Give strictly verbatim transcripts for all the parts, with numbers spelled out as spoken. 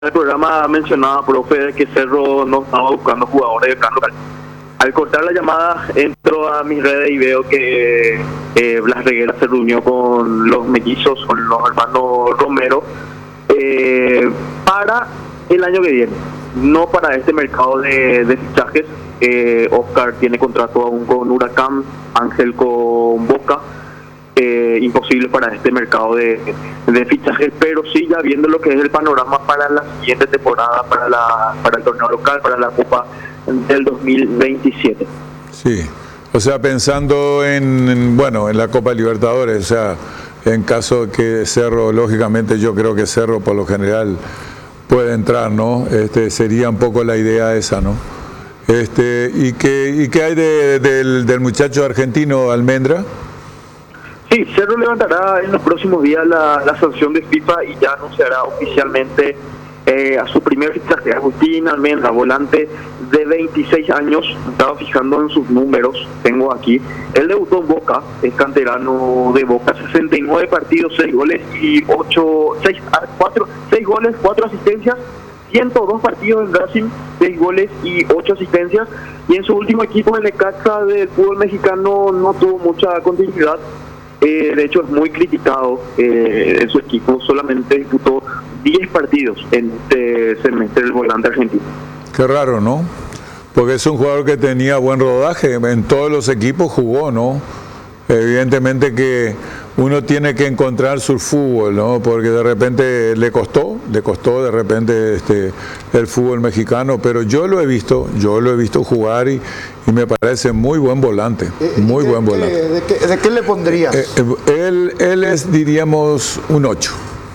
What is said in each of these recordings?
el programa mencionaba, profe, que Cerro no estaba buscando jugadores de plan local. Al cortar la llamada, entro a mis redes y veo que eh, Blas Reguera se reunió con los mellizos, con los hermanos Romero, eh, para el año que viene, no para este mercado de, de fichajes. Eh, Oscar tiene contrato aún con Huracán, Ángel con Boca. Eh, imposible para este mercado de, de fichajes, pero sí ya viendo lo que es el panorama para la siguiente temporada, para la para el torneo local, para la Copa del dos mil veintisiete. Sí, o sea, pensando en, en bueno, en la Copa Libertadores, o sea, en caso de que Cerro, lógicamente yo creo que Cerro por lo general puede entrar, ¿no? Este sería un poco la idea esa, ¿no? Este, ¿y qué, y qué hay de, del, del muchacho argentino Almendra? Sí, Cerro levantará en los próximos días la, la sanción de FIFA y ya anunciará oficialmente eh, a su primer fichaje, Agustín Almendra, volante de veintiséis años. Estaba fijando en sus números, tengo aquí. Él debutó en Boca, es canterano de Boca, sesenta y nueve partidos, seis goles y ocho, seis, cuatro, seis goles, cuatro asistencias. ciento dos partidos en Racing, seis goles y ocho asistencias. Y en su último equipo, en Necaxa del fútbol mexicano, no tuvo mucha continuidad. Eh, de hecho es muy criticado eh, en su equipo, solamente disputó diez partidos en este semestre del volante argentino. Qué raro, ¿no? Porque es un jugador que tenía buen rodaje, en todos los equipos jugó, ¿no? Evidentemente que uno tiene que encontrar su fútbol, ¿no? Porque de repente le costó, le costó de repente este, el fútbol mexicano, pero yo lo he visto, yo lo he visto jugar y, y me parece muy buen volante, muy buen volante. ¿De qué, de qué le pondrías? Eh, él, él es, diríamos, un ocho,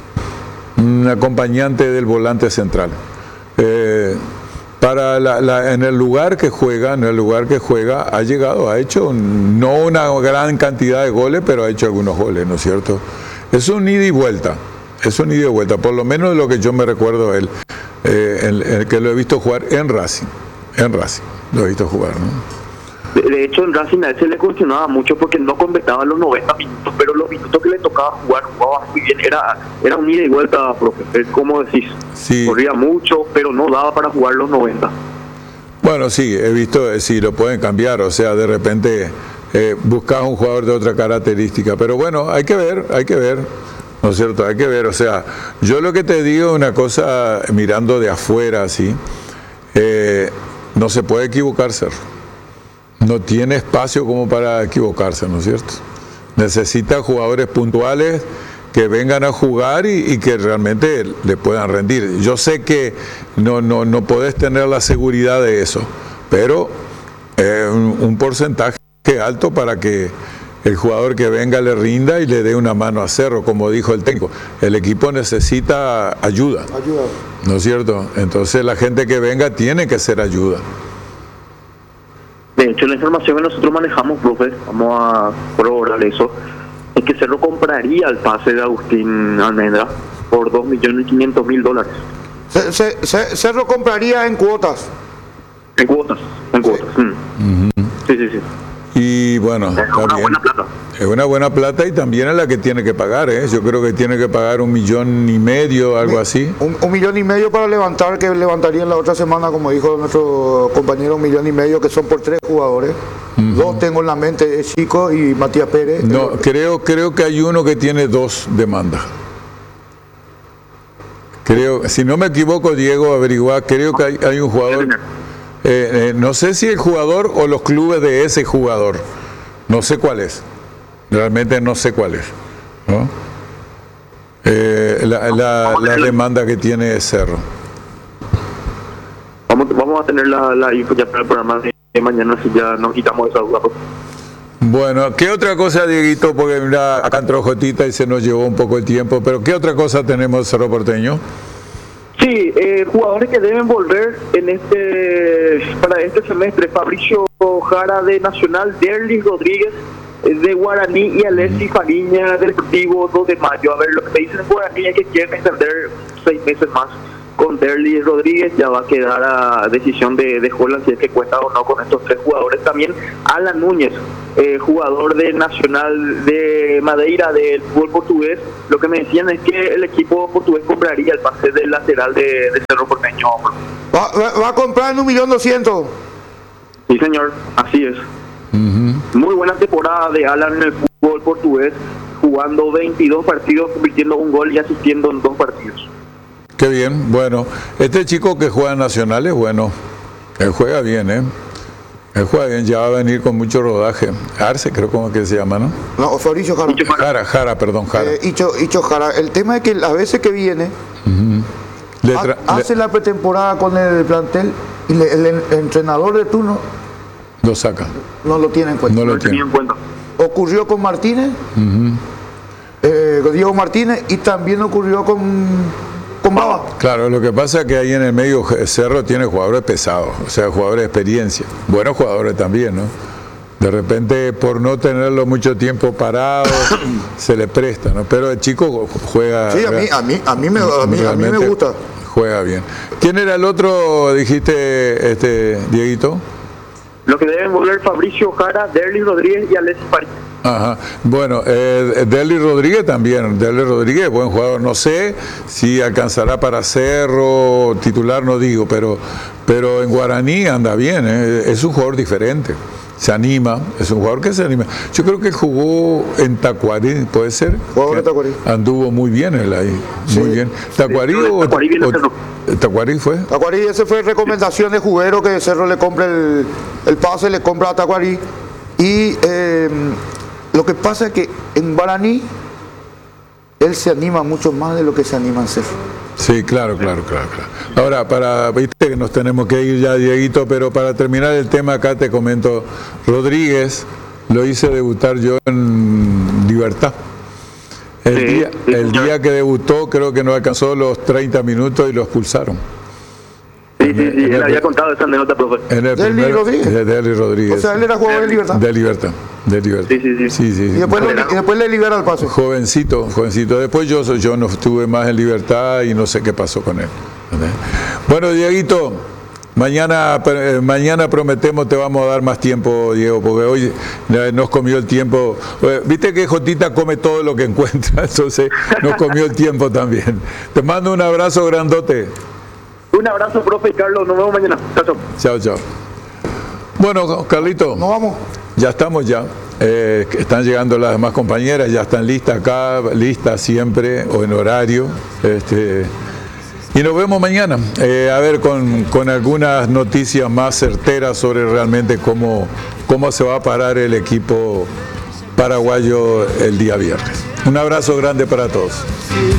un acompañante del volante central. Eh, Para la, la, en el lugar que juega, en el lugar que juega, ha llegado, ha hecho no una gran cantidad de goles, pero ha hecho algunos goles, ¿no es cierto? Es un ida y vuelta, es un ida y vuelta, por lo menos de lo que yo me recuerdo él, eh, el, el que lo he visto jugar en Racing, en Racing, lo he visto jugar, ¿no? De, de hecho, en Racing a él se le cuestionaba mucho porque no completaba los noventa minutos, pero los minutos que le tocaba jugar, jugaba muy bien, era, era un ida y vuelta, profe, es como decís, sí. Corría mucho, pero no daba para jugar los noventa. Bueno, sí, he visto, eh, sí, lo pueden cambiar, o sea, de repente eh, buscas un jugador de otra característica, pero bueno, hay que ver, hay que ver, ¿no es cierto? Hay que ver, o sea, yo lo que te digo, una cosa, mirando de afuera, así, eh, no se puede equivocar, Cerro. No tiene espacio como para equivocarse, ¿no es cierto? Necesita jugadores puntuales que vengan a jugar y, y que realmente le puedan rendir. Yo sé que no, no, no podés tener la seguridad de eso, pero eh, un, un porcentaje alto para que el jugador que venga le rinda y le dé una mano a Cerro, como dijo el técnico. El equipo necesita ayuda, Ayuda. ¿no es cierto? Entonces la gente que venga tiene que ser ayuda. De hecho, la información que nosotros manejamos, profe, vamos a corroborar eso, es que Cerro compraría el pase de Agustín Almendra por dos millones quinientos mil dólares. Se, se, se, Cerro compraría en cuotas. En cuotas, en cuotas. Sí, mm. uh-huh. sí, sí, sí. Y bueno, es está una bien. buena plata. Es una buena plata y también es la que tiene que pagar, ¿eh? Yo creo que tiene que pagar un millón y medio, algo así. Un, un millón y medio para levantar, que levantarían la otra semana, como dijo nuestro compañero, un millón y medio, que son por tres jugadores. Uh-huh. Dos tengo en la mente, es Chico y Matías Pérez. No, el... creo, creo que hay uno que tiene dos demandas. Creo, si no me equivoco, Diego, averiguar, creo que hay, hay un jugador, eh, eh, no sé si el jugador o los clubes de ese jugador, no sé cuál es. Realmente no sé cuál es, ¿no? Eh, la, la, la demanda que tiene Cerro. Vamos, vamos a tener la, la info ya para el programa de mañana, si ya nos quitamos esa duda. Bueno, ¿qué otra cosa, Dieguito? Porque mira, acá entró Jotita y se nos llevó un poco el tiempo, pero ¿qué otra cosa tenemos, Cerro Porteño? Sí, eh, jugadores que deben volver en este para este semestre: Fabricio Jara de Nacional, Derlis Rodríguez de Guaraní y Alexis Fariña del Deportivo dos de mayo. A ver, lo que me dicen en Guaraní es que quieren extender seis meses más con con Derly Rodríguez, ya va a quedar a decisión de, de Holland si es que cuenta o no con estos tres jugadores. También Alan Núñez, eh, jugador de Nacional de Madeira del fútbol portugués. Lo que me decían es que el equipo portugués compraría el pase del lateral de, de Cerro Porteño. Va, va, va a comprar en un millón doscientos. Sí, señor, así es. Uh-huh. Muy buena temporada de Alan en el fútbol portugués, jugando veintidós partidos, convirtiendo un gol y asistiendo en dos partidos. Qué bien. Bueno, este chico que juega en Nacionales, bueno, él juega bien, ¿eh? Él juega bien, ya va a venir con mucho rodaje. Arce, creo como que se llama, ¿no? No, Fabricio Jara. Jara, Jara, perdón, Jara. Eh, Icho, Icho Jara. El tema es que a veces que viene, uh-huh. tra- ha, hace le... la pretemporada con el plantel y le, el, el entrenador de turno lo saca. No lo tiene en cuenta. No lo no tiene en cuenta. Ocurrió con Martínez, uh-huh. eh, con Diego Martínez, y también ocurrió con, con Baba. Claro, lo que pasa es que ahí en el medio Cerro tiene jugadores pesados, o sea, jugadores de experiencia, buenos jugadores también, ¿no? De repente, por no tenerlo mucho tiempo parado, se le presta, ¿no? Pero el chico juega. Sí, a mí, a mí, a mí, me, a mí, a mí me gusta. Juega bien. ¿Quién era el otro, dijiste, este, Dieguito? Lo que deben volver Fabricio Jara, Derly Rodríguez y Alexis París. Ajá. Bueno, eh, Derly Rodríguez también. Derly Rodríguez, buen jugador. No sé si alcanzará para Cerro, titular no digo, pero, pero en Guaraní anda bien. ¿eh? Es un jugador diferente. Se anima, es un jugador que se anima. Yo creo que jugó en Tacuarí, ¿puede ser? Jugador de Tacuarí. Anduvo muy bien él ahí, sí. Muy bien. ¿Tacuarí sí, o, Tacuarí o, o Tacuarí fue? Tacuarí, ese fue recomendación de Juguero, que Cerro le compre el, el pase, le compra a Tacuarí. Y eh, lo que pasa es que en Guaraní él se anima mucho más de lo que se anima en Cerro. Sí, claro, claro, claro, claro. Ahora, para, viste que nos tenemos que ir ya, Dieguito, pero para terminar el tema acá te comento, Rodríguez lo hice debutar yo en Libertad. El, sí, día, sí, el día que debutó creo que no alcanzó los treinta minutos y lo expulsaron. Sí, sí, sí, él había contado esa anécdota, profe. En el Derly Rodríguez. De Derly Rodríguez. O sea, él era jugador de Libertad. De Libertad. De Libertad. Sí, sí, sí. sí, sí, y, sí. después lo, y después le libera el paso. Jovencito, jovencito. Después yo, yo no estuve más en Libertad y no sé qué pasó con él. Bueno, Dieguito, mañana, mañana prometemos te vamos a dar más tiempo, Diego, porque hoy nos comió el tiempo. Viste que Jotita come todo lo que encuentra, entonces nos comió el tiempo también. Te mando un abrazo grandote. Un abrazo, profe, y Carlos, nos vemos mañana. Chao, chao. Chao, chao. Bueno, Carlito. Nos vamos. Ya estamos ya. Eh, están llegando las demás compañeras, ya están listas acá, listas siempre, o en horario. Este, y nos vemos mañana. Eh, a ver, con, con algunas noticias más certeras sobre realmente cómo, cómo se va a parar el equipo paraguayo el día viernes. Un abrazo grande para todos.